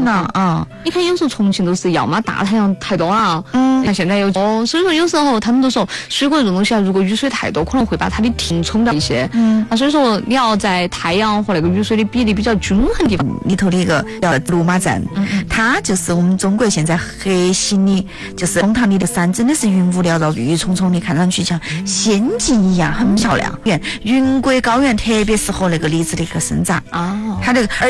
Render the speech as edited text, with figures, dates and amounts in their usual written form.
了啊！ 你看有时候重庆都是要么大太阳太多了，像现在有所以说有时候他们都说水果这种东西啊，如果雨水太多，可能会把它的停冲掉一些。所以说你要在太阳和那个雨水的比例比较均衡的地方。 里头的一个叫罗马镇，它就是我们中国现在核心的，就是风塘里的山，真的是云雾缭绕、郁郁葱葱的，看上去像仙境一样，很漂亮。云贵高原特别适合那个梨子的一个生长啊，它这个而